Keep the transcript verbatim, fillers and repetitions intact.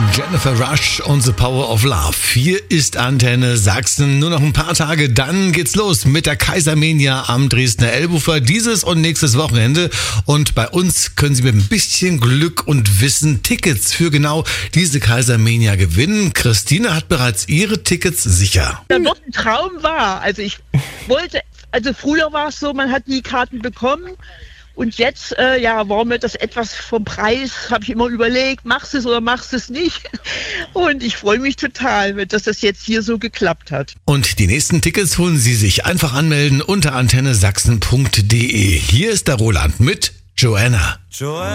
Jennifer Rush und The Power of Love. Hier ist Antenne Sachsen. Nur noch ein paar Tage, dann geht's los mit der Kaisermania am Dresdner Elbufer. Dieses und nächstes Wochenende. Und bei uns können Sie mit ein bisschen Glück und Wissen Tickets für genau diese Kaisermania gewinnen. Christine hat bereits ihre Tickets sicher. Da wird ein Traum wahr. Also ich wollte, also früher war es so, man hat nie Karten bekommen. Und jetzt, äh, ja, war mir das etwas vom Preis, habe ich immer überlegt, machst du es oder machst du es nicht? Und ich freue mich total, dass das jetzt hier so geklappt hat. Und die nächsten Tickets holen Sie sich einfach anmelden unter antenne sachsen punkt de. Hier ist der Roland mit Joanna. Joanna.